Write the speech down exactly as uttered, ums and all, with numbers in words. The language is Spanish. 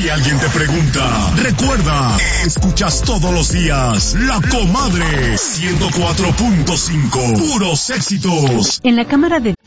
Si alguien te pregunta, recuerda, escuchas todos los días La Comadre ciento cuatro punto cinco, puros éxitos. En la Cámara de